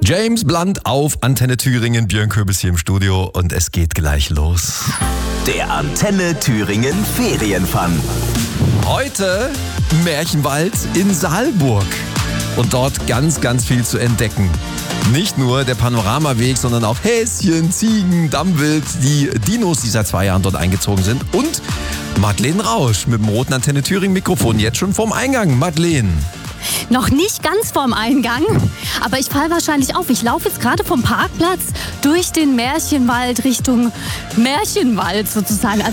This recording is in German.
James Blunt auf Antenne Thüringen, Björn Köbis hier im Studio und es geht gleich los. Der Antenne Thüringen Ferienfun. Heute Märchenwald in Saalburg und dort ganz, ganz viel zu entdecken. Nicht nur der Panoramaweg, sondern auch Häschen, Ziegen, Dammwild, die Dinos, die seit 2 Jahren dort eingezogen sind und Madeleine Rausch mit dem roten Antenne Thüringen Mikrofon jetzt schon vorm Eingang. Madeleine. Noch nicht ganz vorm Eingang, aber ich falle wahrscheinlich auf. Ich laufe jetzt gerade vom Parkplatz durch den Märchenwald Richtung Märchenwald sozusagen.